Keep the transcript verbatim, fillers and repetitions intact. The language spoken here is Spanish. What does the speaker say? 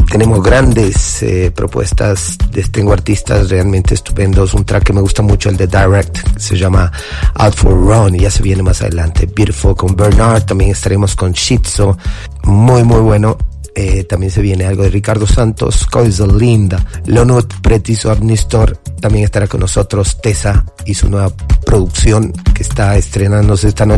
tenemos grandes eh, propuestas. Tengo artistas realmente estupendos. Un track que me gusta mucho, el de Direct, se llama Out for Run, y ya se viene más adelante. Beautiful con Bernard, también estaremos con Shitzo, muy muy bueno. Eh, también se viene algo de Ricardo Santos, Coisa Linda, Leonut Preciso Amnistor, también estará con nosotros Tessa y su nueva producción que está estrenándose esta noche.